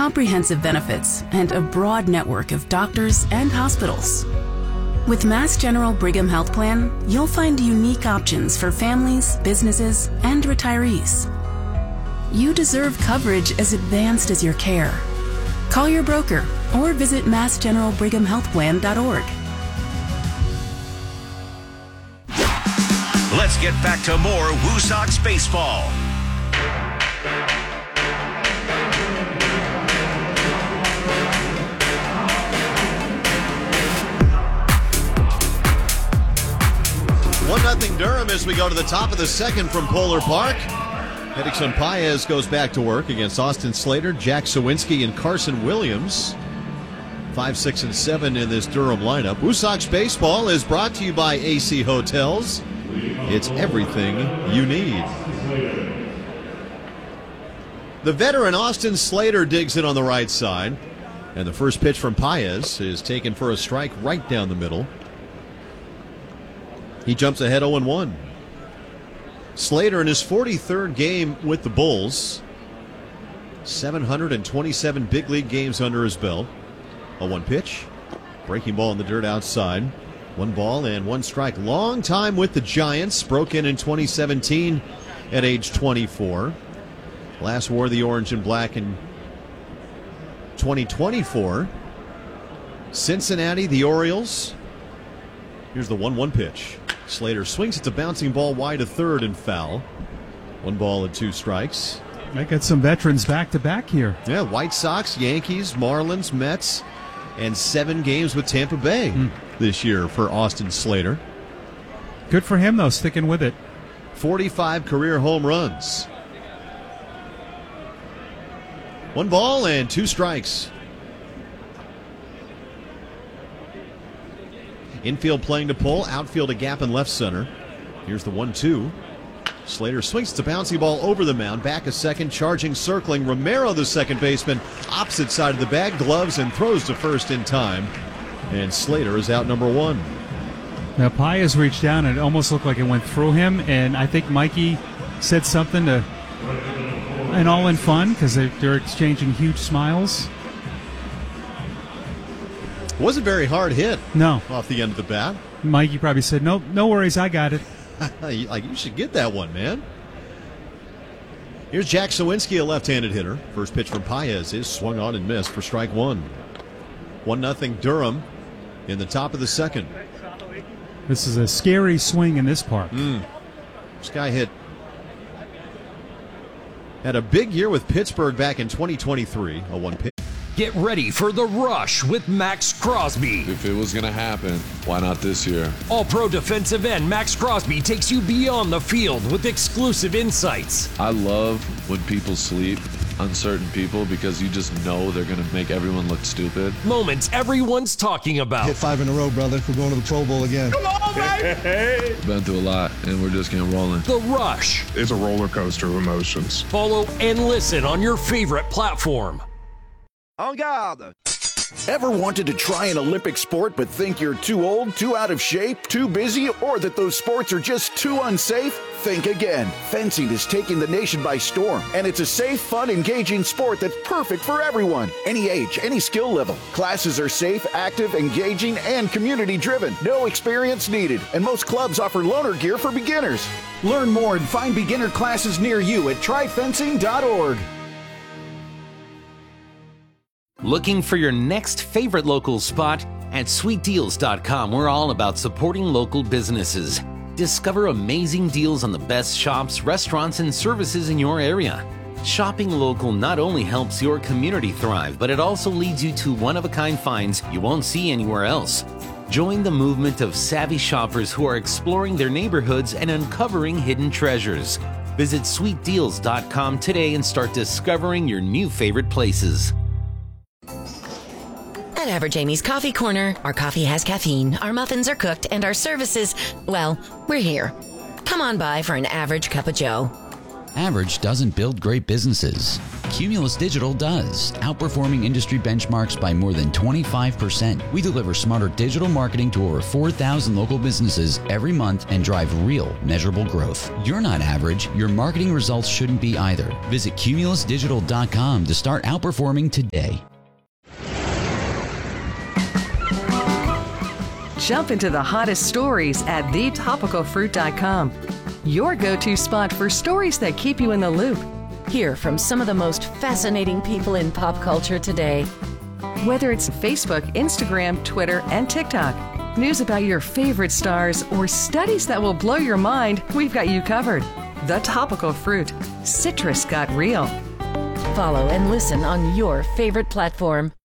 comprehensive benefits, and a broad network of doctors and hospitals. With Mass General Brigham Health Plan, you'll find unique options for families, businesses, and retirees. You deserve coverage as advanced as your care. Call your broker or visit massgeneralbrighamhealthplan.org. Let's get back to more Woo Sox baseball. One nothing Durham as we go to the top of the second from Polar Park. Edison Paez goes back to work against Austin Slater, Jack Sawinski, and Carson Williams. 5, 6, and 7 in this Durham lineup. Woo Sox baseball is brought to you by AC Hotels. It's everything you need. The veteran Austin Slater digs in on the right side. And the first pitch from Paez is taken for a strike right down the middle. He jumps ahead 0-1. Slater in his 43rd game with the Bulls. 727 big league games under his belt. 0-1 pitch. Breaking ball in the dirt outside. 1 ball and 1 strike. Long time with the Giants. Broke in 2017 at age 24. Last wore the orange and black in 2024. Cincinnati, the Orioles. Here's the 1-1 pitch. Slater swings. It's a bouncing ball wide to third and foul. 1 ball and 2 strikes. I got some veterans back-to-back here. Yeah, White Sox, Yankees, Marlins, Mets, and 7 games with Tampa Bay this year for Austin Slater. Good for him, though, sticking with it. 45 career home runs. 1 ball and 2 strikes. Infield playing to pull, outfield a gap in left center. Here's the 1-2. Slater swings. It's a bouncy ball over the mound. Back a second, charging, circling. Romero, the second baseman, opposite side of the bag, gloves and throws to first in time. And Slater is out number 1. Now, Paez reached down and it almost looked like it went through him. And I think Mikey said something to, and all in fun because they're exchanging huge smiles. Wasn't very hard hit. No. Off the end of the bat. Mikey probably said, no worries, I got it. Like, you should get that one, man. Here's Jack Sawinski, a left-handed hitter. First pitch from Paez is swung on and missed for strike 1. 1-0 Durham in the top of the second. This is a scary swing in this park. This guy had a big year with Pittsburgh back in 2023. A 1 pitch. Get ready for The Rush with Max Crosby. If it was going to happen, why not this year? All-pro defensive end Max Crosby takes you beyond the field with exclusive insights. I love when people sleep on certain people because you just know they're going to make everyone look stupid. Moments everyone's talking about. Hit 5 in a row, brother. We're going to the Pro Bowl again. Come on, baby! Been through a lot, and we're just getting rolling. The Rush. It's a roller coaster of emotions. Follow and listen on your favorite platform. En garde! Ever wanted to try an Olympic sport but think you're too old, too out of shape, too busy, or that those sports are just too unsafe? Think again. Fencing is taking the nation by storm, and it's a safe, fun, engaging sport that's perfect for everyone. Any age, any skill level. Classes are safe, active, engaging, and community-driven. No experience needed, and most clubs offer loaner gear for beginners. Learn more and find beginner classes near you at tryfencing.org. Looking for your next favorite local spot? At sweetdeals.com, we're all about supporting local businesses. Discover amazing deals on the best shops, restaurants, and services in your area. Shopping local not only helps your community thrive, but it also leads you to one-of-a-kind finds you won't see anywhere else. Join the movement of savvy shoppers who are exploring their neighborhoods and uncovering hidden treasures. Visit sweetdeals.com today and start discovering your new favorite places. At Average Amy's Coffee Corner, our coffee has caffeine, our muffins are cooked, and our services, well, we're here. Come on by for an average cup of joe. Average doesn't build great businesses. Cumulus Digital does, outperforming industry benchmarks by more than 25%. We deliver smarter digital marketing to over 4,000 local businesses every month and drive real, measurable growth. You're not average. Your marketing results shouldn't be either. Visit cumulusdigital.com to start outperforming today. Jump into the hottest stories at thetopicalfruit.com. Your go-to spot for stories that keep you in the loop. Hear from some of the most fascinating people in pop culture today. Whether it's Facebook, Instagram, Twitter, and TikTok, news about your favorite stars, or studies that will blow your mind, we've got you covered. The Topical Fruit. Citrus got real. Follow and listen on your favorite platform.